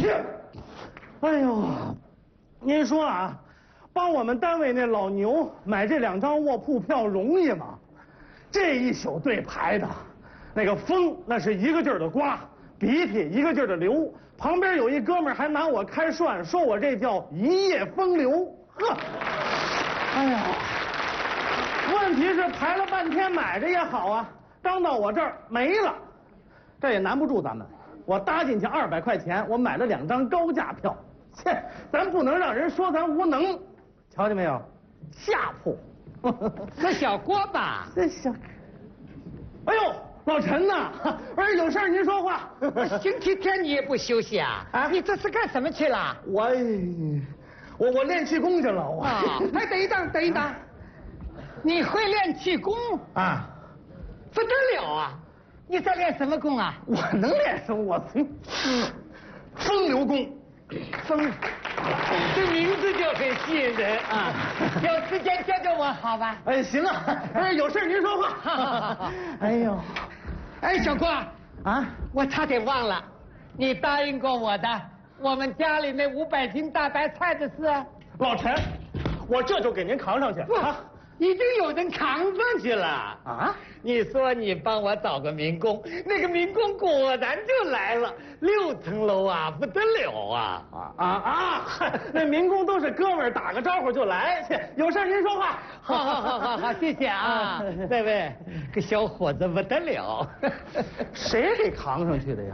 切！哎呦，您说啊，帮我们单位那老牛买这2张卧铺票容易吗？这一宿对排的，那个风那是一个劲儿的刮，鼻涕一个劲儿的流，旁边有一哥们儿还拿我开涮，说我这叫一夜风流。呵，哎呀，问题是排了半天买着也好啊，刚到我这儿没了，这也难不住咱们。我搭进去200块钱，我买了2张高价票。切，咱不能让人说咱无能。瞧见没有，下铺。 这小郭吧， 这小，哎呦，老陈呐，不是有事您说话。 星期天你也不休息啊？ 啊， 你这是干什么去了？ 我练气功去了。我。 哎，等一等，你会练气功啊？ 不得了啊！你在练什么功啊？ 我能练什么？我风流功。 风，这名字就很吸引人啊！有时间教教我好吧？ 哎，行啊，有事您说话。哎呦， 哎，小郭啊， 我差点忘了，你答应过我的，我们家里那500斤大白菜的事。 老陈，我这就给您扛上去啊！ 已经有人扛上去了啊！ 你说你帮我找个民工，那个民工果然就来了，6层楼啊，不得了啊！ 那民工都是哥们儿，打个招呼就来。有事您说话。 好，谢谢啊！这位个小伙子不得了， 谁给扛上去的呀？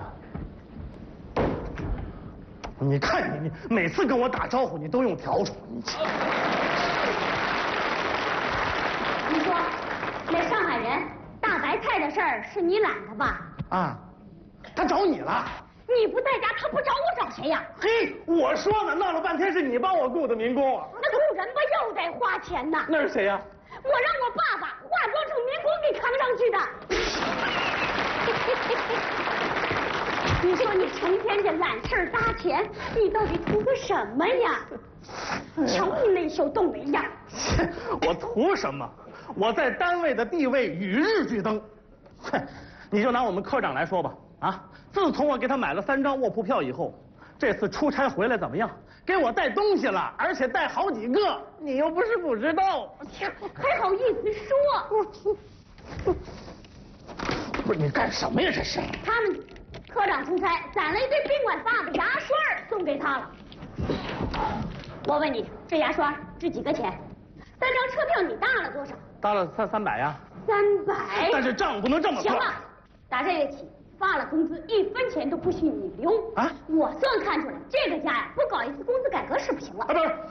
你看你每次跟我打招呼，你都用笤帚。 你说，那上海人大白菜的事儿是你揽的吧？ 啊，他找你了。 你不在家，他不找我找谁呀？ 嘿，我说呢，闹了半天是你帮我雇的民工啊。 那雇人不又得花钱呢？ 那是谁呀？ 我让我爸爸化妆成民工给扛上去的。你说你成天这揽事儿搭钱，你到底图个什么呀？瞧你那秀动的样。 我图什么？我在单位的地位与日俱增。哼，你就拿我们科长来说吧，啊，自从我给他买了3张卧铺票以后，这次出差回来怎么样？给我带东西了，而且带好几个，你又不是不知道。 还好意思说？ 不是你干什么呀？这是他们科长出差攒了一堆宾馆发的牙刷送给他了。我问你，这牙刷值几个钱？3张车票你搭了多少？ 搭了300呀。 300。 但是账不能这么算。 行了，打这月起发了工资1分钱都不许你留啊！我算看出来，这个家呀，不搞一次工资改革是不行了。啊，不是。